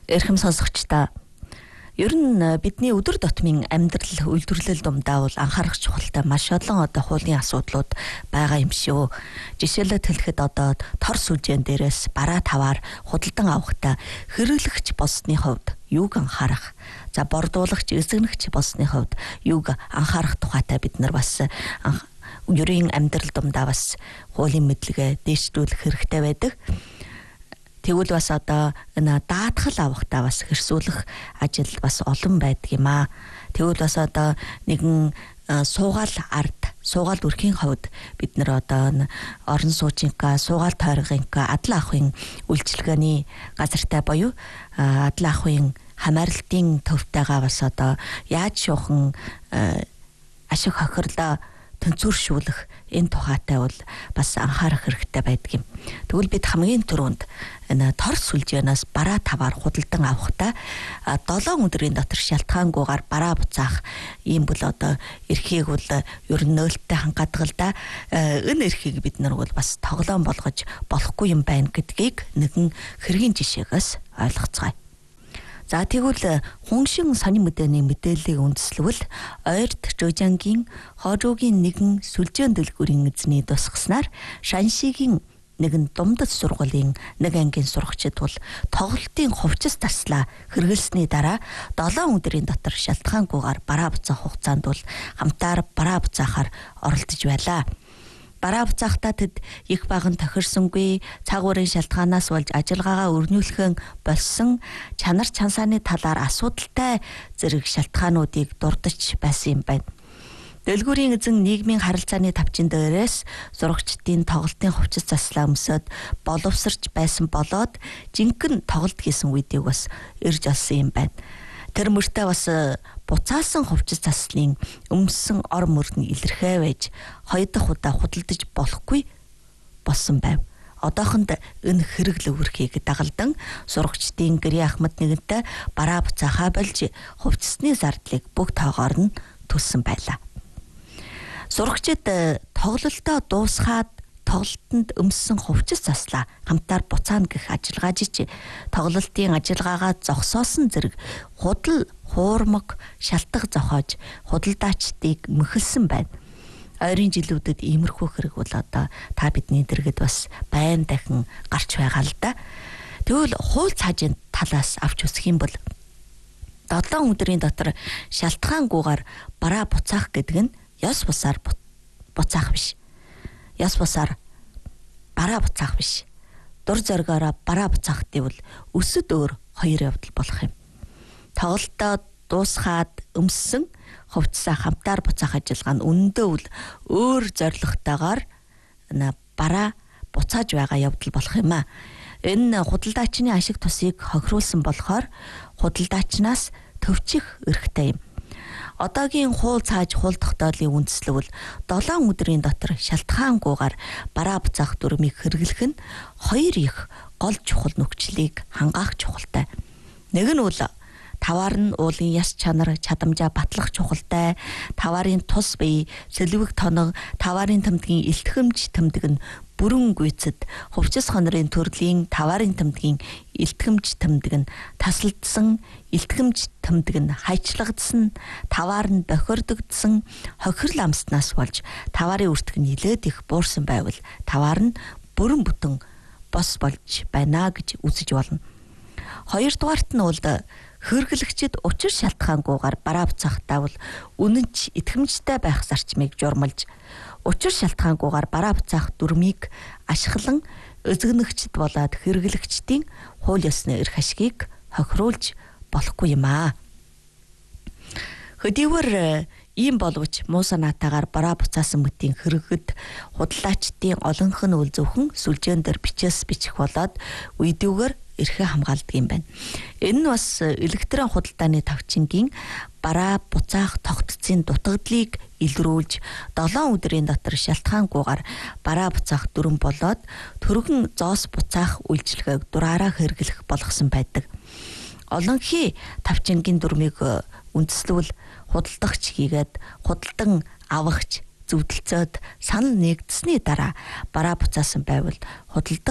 Эрхэм сонсогчдаа ер нь бидний өдөр тутмын амьдрал үйлдвэрлэл дундаа бол анхаарах чухалтай маш олон хуулийн асуудлууд байгаа юм шүү. Жишээлбэл хэлэхэд тор сүлжээн дээрээс бараа таваар худалдан авахдаа хэрэглэгч болсны хувьд юуг анхаарах, за бордуулагч, эзэгнэгч болсны хувьд юуг анхаарах тухайтай бид нар бас ерийн амьдрал дундаа бас хуулийн мэдлэгээ дэвшүүлэх хэрэгтэй байдаг. Тэгвэл бас энэ даатгал авахдаа бас хэрсүүлэх ажил бас олон байдаг юм аа. Тэгвэл бас нэгэн суугаал үрхийн хувьд бид нар орон суучинка, суугаал тойргынка, адал ахуйн үйлчилгээний газартай боيو адал ахуйн хамаарлалтын төвтэйгээ бас яаж шуухан ашиг хохирлоо тэнцвэршүүлэх энэ тухайтай бол бас анхаарах хэрэгтэй байдаг юм. Тэгвэл бид хамгийн түрүүнд энэ тор сүлжээнээс бараа таваар худалдан авахдаа 7 өдрийн дотор шалтгаангүйгээр бараа буцаах ийм бол эрхийг бол ер нь нөөлттэй хангадгалда энэ эрхийг бид нар бол бас тоглоом болгож болохгүй юм байна гэдгийг нэгэн хэргийн жишээгээс ойлгоцгаая. За тэгвэл хуншин сонин мэдээний мэдээллийг үндэслэвэл ойрт Жожангийн хожуугийн нэгэн сүлжээн дэлгүүрийн эзний тусгаснаар Шаншигийн нэгэн думдад сургуулийн нэг ангийн сурагчид бол тоглолтын хувцас таслаа хэрэгэлсний дараа 7 өдрийн дотор шалтгаангүйгээр бараа буцаах хугацаанд бол хамтаар бараа буцаахаар оролдож байлаа. Бараа буцаахтаа тэд их баган тохирсонгүй, цаг уурын шалтгаанаас болж ажиллагаагаа өрнүүлхэн болсон чанар чансааны талаар асуудалтай зэрэг шалтгаануудыг дурдж байсан юм байна. Дэлгүүрийн эзэн нийгмийн харилцааны тавчин дээрээс зурагчдын тоглолтын хувцас заслаа өмсөд боловсрч байсан болоод жинхэнэ тоглолт хийсэн үедээ бас ирж олсон юм байна. Тэр мөртөө бас буцаасан хувцас заслын өмссөн ор мөрн илэрхээ байж 2 дахь удаа худалдаж болохгүй болсон байв. Одоохонд энэ хэрэгл өвөрхийг дагалдан сурагчдын гэрээ Ахмад нэгэнтэй бараа буцаахаа болж хувцасны зардлыг бүх тоогоор нь төлсөн байлаа. Сурагчид тоглолтоо дуусгаад тоглолтод өмссөн хувцас заслаа хамтаар буцаана гэх ажиллагаа жиж тоглолтын ажиллагаагаа зогсоосон зэрэг худал хуурмаг шалтгаан зохиож худалдаачдыг мөхөлсөн байна. Ойрын жилүүдэд иймэрхүү хэрэг бол та бидний дэргэд бас байн дахин гарч байгаа л да. Тэгвэл хууль цаажийн талаас авч үзэх юм бол 7 өдрийн дотор шалтгаангүйгээр бараа буцаах гэдэг нь ёс бусаар буцаах биш. Яс бусаар бараа буцаах биш. Дур зоргоороо бараа буцаах гэвэл өсөд өөр хоёр явдал болох юм. Тоглолтоо дуусгаад өмссөн хувцсаа хамтаар буцаах ажиллагаа нь үнэндээ бол өөр зорилготойгоор бараа буцааж байгаа явдал болох юм а. Энэ худалдаачны ашиг тусыг хохируулсан болохоор худалдаачнаас төвчих эрхтэй юм. Одоогийн хууль цааж хууль тогтоолын үндэслэл 7 өдрийн дотор шалтгаангүйгээр бараа буцаах дүрмийг хэрэглэх нь хоёр их гол чухал нөхцөлийг хангаах чухалтай. Нэг нь бол таваар нь уулын яс чанар чадамжаа батлах чухалтай, таварын тус бие, сэлвэг тоног, таварын тэмдгийн илтгэмж тэмдэг нь бүрэн гүйцэд хувцас хонорын төрлийн таварын тэмдгийн илтгэмж тэмдэг нь тасалдсан, илтгэмж тэмдэг нь хайчлагдсан, таваар нь бохирдогдсон хохирол амснаас болж таварын үртэг нилээд их буурсан байвал таваар нь бүрэн бүтэн бос болж байна гэж үзэж болно. Хоёрдугаарт нь бол хэрэглэгчид учир шалтгаангүйгээр бараа буцаахтаа бол үнэнч итгэмжтэй байх зарчмыг журмалж учир шалтгаангүйгээр бараа буцаах дүрмийг ашиглан эзэгнэгчд болоод хэрэглэгчдийн хууль ёсны эрх ашгийг хохируулж болохгүй юм аа. Хөдийгээр ийм боловч муу санаатаагаар бараа буцаасан мөтийн хэрэгэд худалдаачдын олонх нь үл зөвхөн сүлжээн дээр бичих болоод үйдүүгээр эрхээ хамгаалдаг юм байна. Энэ нь бас электрон худалдааны тавчингийн бараа буцаах тогтцын дутагдлыг илрүүлж 7 өдрийн дотор шалтгаангүйгээр бараа буцаах дүрм болоод төргөн зоос буцаах үйлчилгээг дураараа хэрэглэх болгосон байдаг. Олонхий тавчингийн дүрмийг үндэслэвэл худалдагч хийгээд худалдан авахч зөвдөлцөөд санал нэгдсэний дараа бараа буцаасан байвал худалдах